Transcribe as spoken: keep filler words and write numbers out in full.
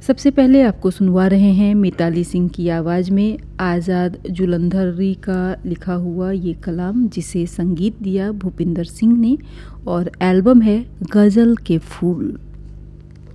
सबसे पहले आपको सुनवा रहे हैं मिताली सिंह की आवाज़ में आज़ाद जुलंधरी का लिखा हुआ ये कलाम, जिसे संगीत दिया भूपिंदर सिंह ने, और एल्बम है गज़ल के फूल।